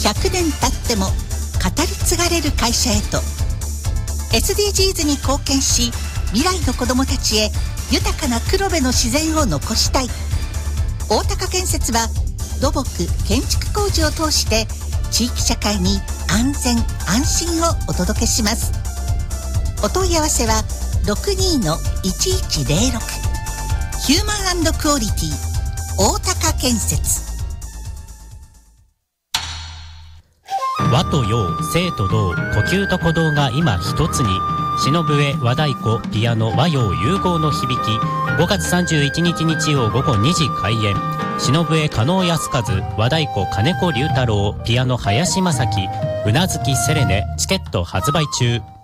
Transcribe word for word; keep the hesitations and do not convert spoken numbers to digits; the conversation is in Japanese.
ひゃくねん経っても語り継がれる会社へと エスディージーズ に貢献し、未来の子どもたちへ豊かな黒部の自然を残したい。大高建設は土木建築工事を通して地域社会に安全安心をお届けします。お問い合わせは ろくにーのいちいちゼロろく ヒューマン&クオリティ大高建設。 和と洋、静と動、呼吸と鼓動が今一つに。篠笛、和太鼓、ピアノ、和洋融合の響き。ごがつさんじゅういちにち日曜午後にじ開演。篠笛、加納康和、和太鼓、金子龍太郎、ピアノ、林正樹、うなずきセレネ。チケット発売中。